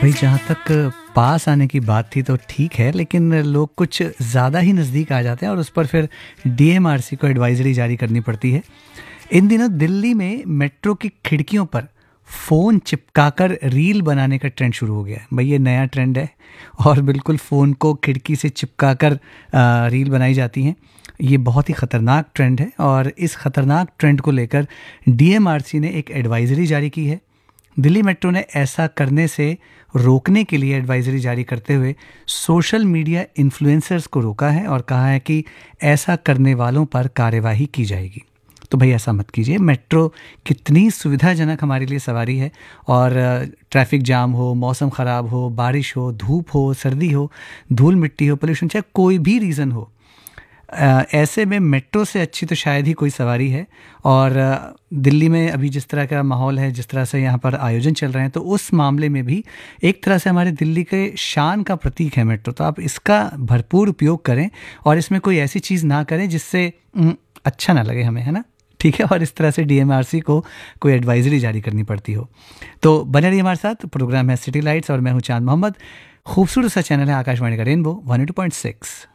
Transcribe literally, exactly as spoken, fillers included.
भाई जहाँ तक पास आने की बात थी तो ठीक है, लेकिन लोग कुछ ज़्यादा ही नज़दीक आ जाते हैं और उस पर फिर डीएमआरसी को एडवाइजरी जारी करनी पड़ती है। इन दिनों दिल्ली में मेट्रो की खिड़कियों पर फ़ोन चिपकाकर रील बनाने का ट्रेंड शुरू हो गया है। भाई ये नया ट्रेंड है और बिल्कुल फ़ोन को खिड़की से चिपकाकर आ, रील बनाई जाती हैं। ये बहुत ही ख़तरनाक ट्रेंड है और इस ख़तरनाक ट्रेंड को लेकर डीएमआरसी ने एक एडवाइजरी जारी की है। दिल्ली मेट्रो ने ऐसा करने से रोकने के लिए एडवाइजरी जारी करते हुए सोशल मीडिया इन्फ्लुएंसर्स को रोका है और कहा है कि ऐसा करने वालों पर कार्यवाही की जाएगी। तो भाई ऐसा मत कीजिए। मेट्रो कितनी सुविधाजनक हमारे लिए सवारी है और ट्रैफिक जाम हो, मौसम ख़राब हो, बारिश हो, धूप हो, सर्दी हो, धूल मिट्टी हो, पोल्यूशन, चाहे कोई भी रीज़न हो, अ, ऐसे में मेट्रो से अच्छी तो शायद ही कोई सवारी है। और अ, दिल्ली में अभी जिस तरह का माहौल है, जिस तरह से यहाँ पर आयोजन चल रहे हैं, तो उस मामले में भी एक तरह से हमारे दिल्ली के शान का प्रतीक है मेट्रो। तो आप इसका भरपूर उपयोग करें और इसमें कोई ऐसी चीज़ ना करें जिससे उम, अच्छा ना लगे हमें, है ना? ठीक है। और इस तरह से डीएमआरसी को कोई एडवाइजरी जारी करनी पड़ती हो तो बने रहिए हमारे साथ। प्रोग्राम है सिटी लाइट्स और मैं हूँ चांद मोहम्मद। खूबसूरत सा चैनल है आकाशवाणी का rainbow one two point six.